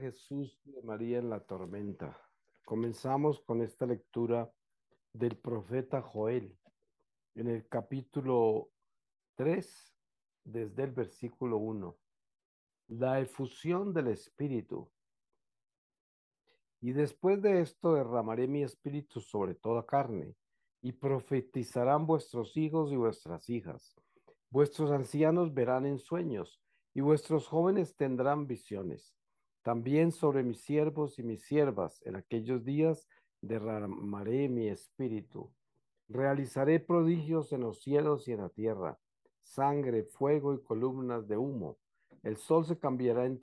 Jesús de María en la tormenta. Comenzamos con esta lectura del profeta Joel en el capítulo 3, desde el versículo 1. La efusión del Espíritu. Y después de esto derramaré mi espíritu sobre toda carne, y profetizarán vuestros hijos y vuestras hijas. Vuestros ancianos verán en sueños, y vuestros jóvenes tendrán visiones. También sobre mis siervos y mis siervas en aquellos días derramaré mi espíritu. Realizaré prodigios en los cielos y en la tierra, sangre, fuego y columnas de humo. El sol se cambiará en